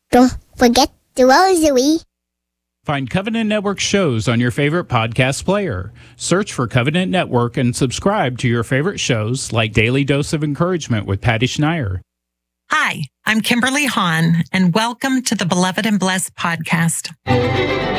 Don't forget the rosary. Find Covenant Network shows on your favorite podcast player. Search for Covenant Network and subscribe to your favorite shows like Daily Dose of Encouragement with Patty Schneier. Hi, I'm Kimberly Hahn, and welcome to the Beloved and Blessed podcast.